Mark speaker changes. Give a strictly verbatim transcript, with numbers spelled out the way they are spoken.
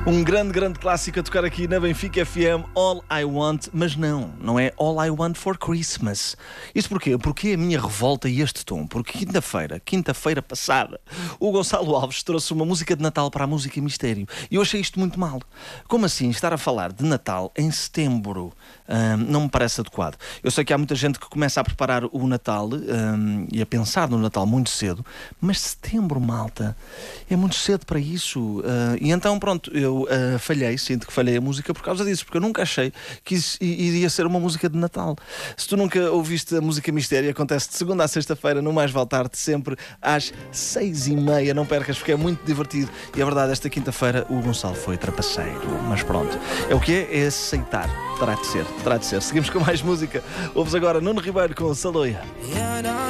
Speaker 1: Um grande, grande clássico a tocar aqui na Benfica F M, All I Want, mas não, não é All I Want for Christmas. Isto porquê? Porque a minha revolta e este tom, porque quinta-feira, quinta-feira passada, o Gonçalo Alves trouxe uma música de Natal para a Música Mistério e eu achei isto muito mal. Como assim estar a falar de Natal em setembro? Hum, não me parece adequado. Eu sei que há muita gente que começa a preparar o Natal hum, e a pensar no Natal muito cedo, mas setembro, malta, é muito cedo para isso. Uh, e então, pronto, eu uh, falhei, sinto que falhei a música por causa disso, porque eu nunca achei que isso iria ser uma música de Natal. Se tu nunca ouviste a Música Mistério, acontece de segunda a sexta-feira, no Mais Vale Tarde, sempre às seis e meia. Não percas, porque é muito divertido. E a verdade, esta quinta-feira o Gonçalo foi trapaceiro. Mas pronto, é o que é? É aceitar. Terá de ser, terá de ser. Seguimos com mais música. Ouves agora Nuno Ribeiro com Saloia.